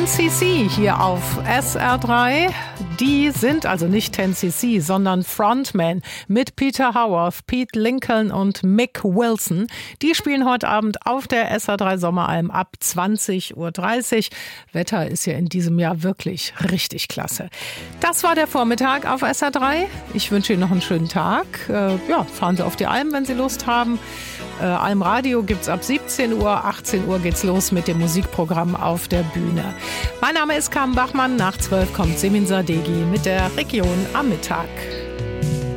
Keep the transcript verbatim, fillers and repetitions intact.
ten C C hier auf S R drei. Die sind also nicht ten C C, sondern Frontman mit Peter Howarth, Pete Lincoln und Mick Wilson. Die spielen heute Abend auf der S R drei Sommeralm ab zwanzig Uhr dreißig. Wetter ist ja in diesem Jahr wirklich richtig klasse. Das war der Vormittag auf S R drei. Ich wünsche Ihnen noch einen schönen Tag. Äh, ja, fahren Sie auf die Alm, wenn Sie Lust haben. Äh, Almradio gibt's ab siebzehn Uhr. achtzehn Uhr geht's los mit dem Musikprogramm auf der Bühne. Mein Name ist Carmen Bachmann. Nach zwölf kommt Semin Sadeghi mit der Region am Mittag.